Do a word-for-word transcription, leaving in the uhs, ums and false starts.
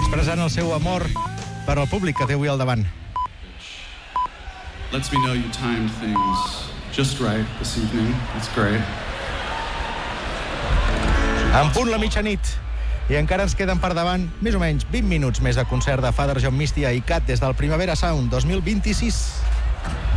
expressant el seu amor per al públic que té avui al davant. Lets me know you timed things just right this evening. That's great. En punt la mitjanit. I encara ens queden per davant més o menys vint minuts més de concert de Father John Misty a I C A T des del Primavera Sound dos mil vint-i-sis.